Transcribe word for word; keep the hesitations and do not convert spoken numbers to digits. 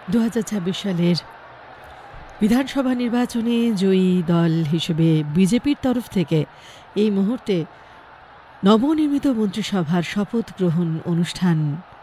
দু হাজার ছাব্বিশ সালের বিধানসভা নির্বাচনে জয়ী দল হিসেবে বিজেপির তরফ থেকে এই মুহূর্তে নবনির্মিত মন্ত্রিসভার শপথ গ্রহণ অনুষ্ঠান